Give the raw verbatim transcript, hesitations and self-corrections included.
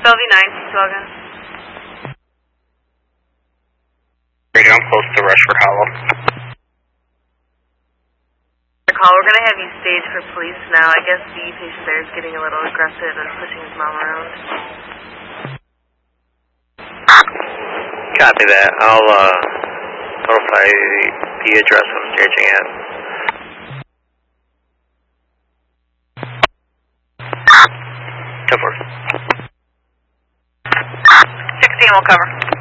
Bellevue nine, Cecil Logan. Radio, I'm close to Rushford Hollow. The call, we're going to have you staged for police now. I guess the patient there is getting a little aggressive and pushing his mom around. Copy that. I'll uh, notify the address I'm staging at. ten four. sixteen will cover.